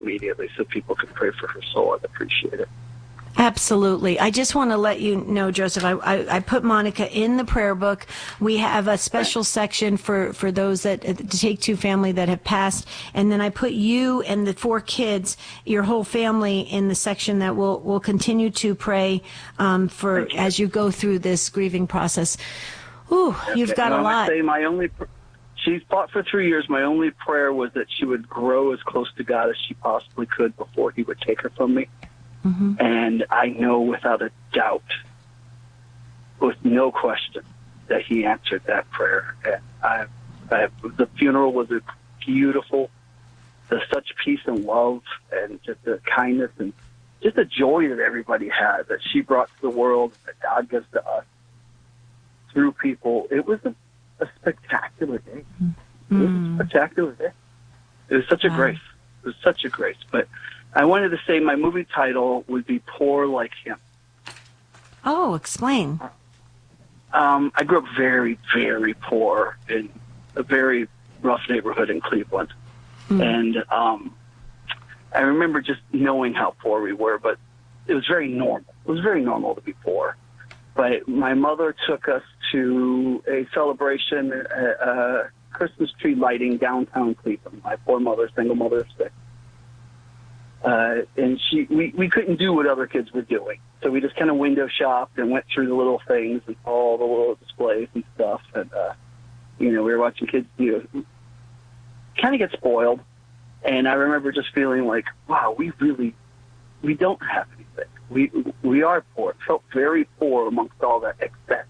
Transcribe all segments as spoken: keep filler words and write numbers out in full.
immediately so people could pray for her soul. I'd appreciate it. Absolutely. I just want to let you know, Joseph, I, I, I put Monica in the prayer book. We have a special section for, for those that, the Take Two family that have passed. And then I put you and the four kids, your whole family, in the section that will will continue to pray um, for you. As you go through this grieving process. Ooh, you've got no, a lot. I say my only, she fought for three years. My only prayer was that she would grow as close to God as she possibly could before he would take her from me. Mm-hmm. And I know without a doubt, with no question, that he answered that prayer. And I, I, the funeral was a beautiful, there's such peace and love and just the kindness and just the joy that everybody had that she brought to the world, that God gives to us through people. It was a, a spectacular day. Mm-hmm. It was a spectacular day. It was such wow. a grace. It was such a grace. But I wanted to say my movie title would be Poor Like Him. Oh, explain. Um, I grew up very, very poor in a very rough neighborhood in Cleveland. Mm. And um, I remember just knowing how poor we were, but it was very normal. It was very normal to be poor. But my mother took us to a celebration, a, a Christmas tree lighting downtown Cleveland. My poor mother, single mother of six. Uh, and she, we, we couldn't do what other kids were doing. So we just kind of window shopped and went through the little things and all the little displays and stuff. And, uh, you know, we were watching kids do kind of get spoiled. And I remember just feeling like, wow, we really, we don't have anything. We, we are poor. It felt very poor amongst all that excess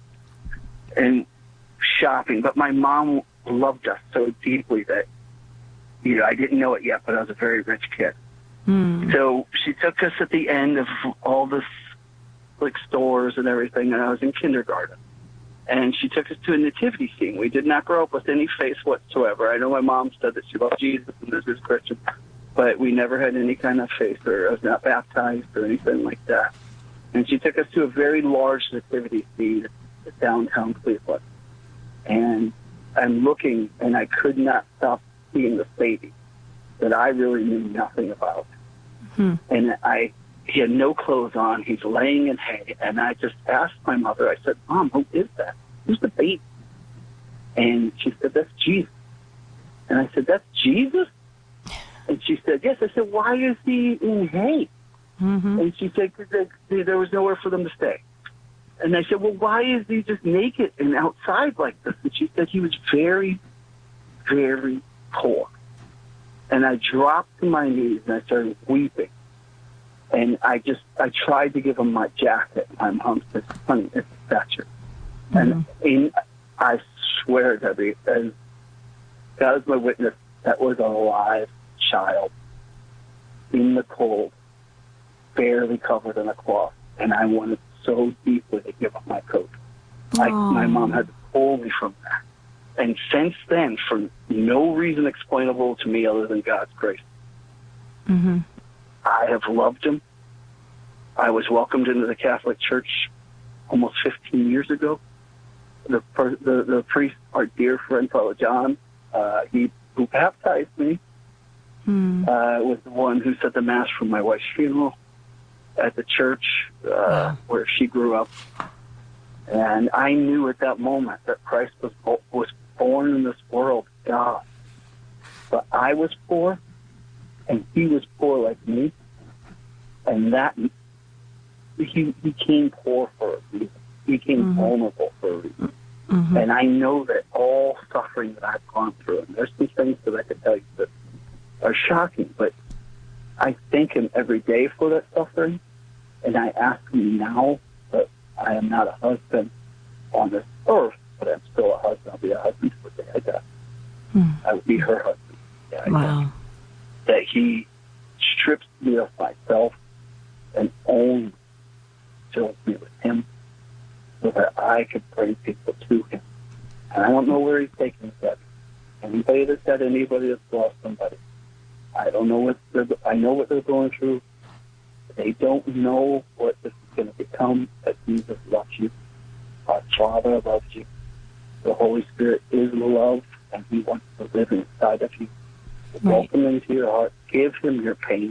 and shopping. But my mom loved us so deeply that, you know, I didn't know it yet, but I was a very rich kid. Hmm. So she took us at the end of all this, like, stores and everything, and I was in kindergarten. And she took us to a nativity scene. We did not grow up with any faith whatsoever. I know my mom said that she loved Jesus and this is Christian, but we never had any kind of faith or I was not baptized or anything like that. And she took us to a very large nativity scene at downtown Cleveland. And I'm looking, and I could not stop seeing this baby that I really knew nothing about. Hmm. And I, he had no clothes on. He's laying in hay. And I just asked my mother, I said, Mom, who is that? Who's the baby? And she said, that's Jesus. And I said, that's Jesus? And she said, yes. I said, why is he in hay? Mm-hmm. And she said, because there was nowhere for them to stay. And I said, well, why is he just naked and outside like this? And she said, he was very, very poor. And I dropped to my knees and I started weeping. And I just, I tried to give him my jacket. My mom said, honey, it's a statue. Mm-hmm. And in, I swear, Debbie, as God is my witness, that was a live child in the cold, barely covered in a cloth. And I wanted so deeply to give him my coat. I, my mom had to pull me from that. And since then, for no reason explainable to me other than God's grace, mm-hmm. I have loved him. I was welcomed into the Catholic Church almost fifteen years ago. The the, the priest, our dear friend, Father John, uh, he who baptized me, mm. uh, was the one who said the Mass for my wife's funeral at the church uh, wow. where she grew up. And I knew at that moment that Christ was was born in this world, God. But I was poor, and he was poor like me. And that, he became poor for a reason. He became mm-hmm. vulnerable for a reason. Mm-hmm. And I know that all suffering that I've gone through, and there's some things that I could tell you that are shocking, but I thank him every day for that suffering. And I ask him now that I am not a husband on this earth, but I'm still a husband. I'll be a husband to the day I die. Hmm. I will be her husband. Yeah, wow. That he strips me of myself and only fills me with him so that I could bring people to him. And I don't know where he's taking that. Anybody that's had anybody that's lost somebody, I don't know what they're, I know what they're going through. They don't know what this is going to become, that Jesus loves you. Our Father loves you. The Holy Spirit is love, and he wants to live inside of you. Right. Welcome into your heart. Give him your pain.